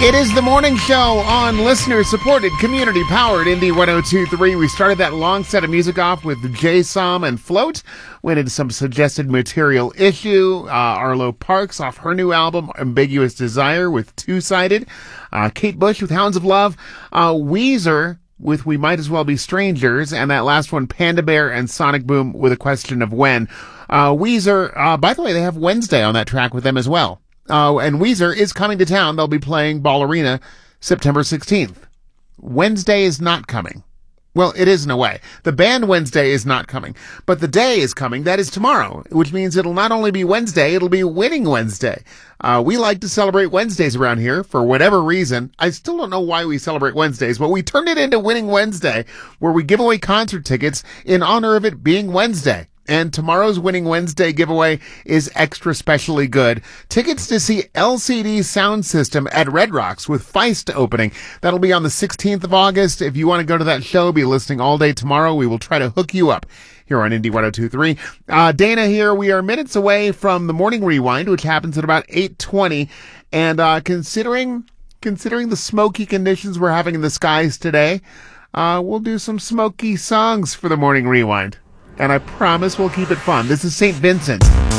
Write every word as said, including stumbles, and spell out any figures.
It is the morning show on listener-supported, community-powered Indie one oh two point three. We started that long set of music off with Jay Som and Float. Went into some suggested material issue. Uh, Arlo Parks off her new album, Ambiguous Desire, with Two-Sided. Uh, Kate Bush with Hounds of Love. Uh, Weezer with We Might As Well Be Strangers. And that last one, Panda Bear and Sonic Boom with A Question of When. Uh, Weezer, uh, by the way, they have Wednesday on that track with them as well. Uh, and Weezer is coming to town. They'll be playing Ball Arena September sixteenth. Wednesday is not coming. Well, it is in a way. The band Wednesday is not coming. But the day is coming. That is tomorrow, which means it'll not only be Wednesday, it'll be Winning Wednesday. Uh, we like to celebrate Wednesdays around here for whatever reason. I still don't know why we celebrate Wednesdays, but we turned it into Winning Wednesday, where we give away concert tickets in honor of it being Wednesday. And tomorrow's Winning Wednesday giveaway is extra specially good. Tickets to see L C D Sound System at Red Rocks with Feist opening. That'll be on the sixteenth of August. If you want to go to that show, be listening all day tomorrow. We will try to hook you up here on Indie one oh two point three. Uh, Dana here. We are minutes away from the Morning Rewind, which happens at about eight twenty. And uh, considering considering the smoky conditions we're having in the skies today, uh, we'll do some smoky songs for the Morning Rewind. And I promise we'll keep it fun. This is Saint Vincent.